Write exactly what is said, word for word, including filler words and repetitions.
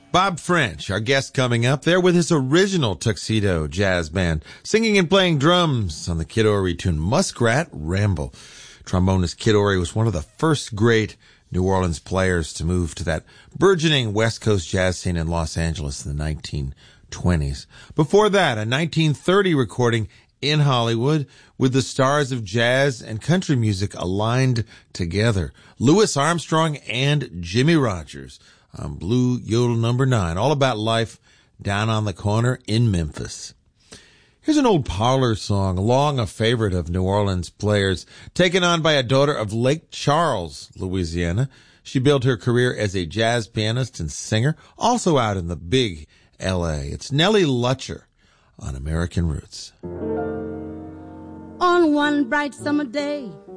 Bob French, our guest coming up there with his original Tuxedo Jazz Band, singing and playing drums on the Kid Ory tune Muskrat Ramble. Trombonist Kid Ory was one of the first great New Orleans players to move to that burgeoning West Coast jazz scene in Los Angeles in the nineteen twenties. Before that, a nineteen thirty recording in Hollywood with the stars of jazz and country music aligned together. Louis Armstrong and Jimmie Rodgers on Blue Yodel number nine, all about life down on the corner in Memphis. Here's an old parlor song, long a favorite of New Orleans players, taken on by a daughter of Lake Charles, Louisiana. She built her career as a jazz pianist and singer, also out in the big L A. It's Nellie Lutcher on American Roots. On one bright summer day,